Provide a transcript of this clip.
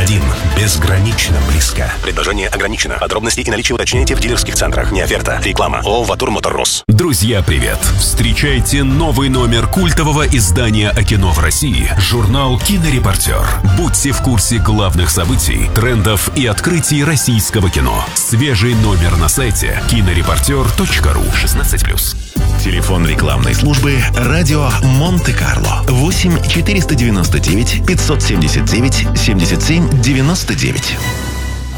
1. Безгранично близко. Предложение ограничено. Подробности и наличие уточняйте в дилерских центрах. Не оферта. Реклама. ООО «Ватур Моторрос». Друзья, привет! Встречайте новый номер культового издания о кино в России. Журнал «Кинорепортер». Будьте в курсе главных событий, трендов и открытий российского кино. Свежий номер на сайте кинорепортер.ру. 16+. Телефон рекламной службы «Радио Монте-Карло». 8 499 579 77 99.